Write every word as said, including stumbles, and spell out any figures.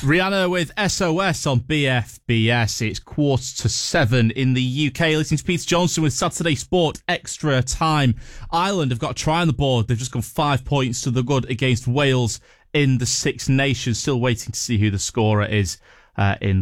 Rihanna with S O S on B F B S. It's quarter to seven in the U K. Listening to Peter Johnson with Saturday Sport Extra Time. Ireland have got a try on the board. They've just gone five points to the good against Wales in the Six Nations. Still waiting to see who the scorer is uh, in